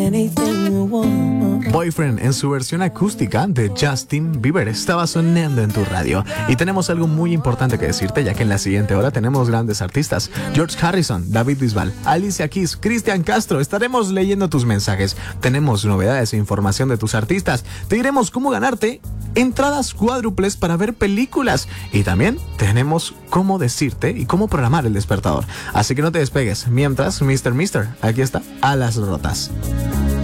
Boyfriend en su versión acústica de Justin Bieber estaba sonando en tu radio. Y tenemos algo muy importante que decirte, ya que en la siguiente hora tenemos grandes artistas: George Harrison, David Bisbal, Alicia Keys, Cristian Castro. Estaremos leyendo tus mensajes. Tenemos novedades e información de tus artistas. Te diremos cómo ganarte entradas cuádruples para ver películas. Y también tenemos cómo decirte y cómo programar el despertador. Así que no te despegues. Mientras, Mr. Aquí está, a las rotas.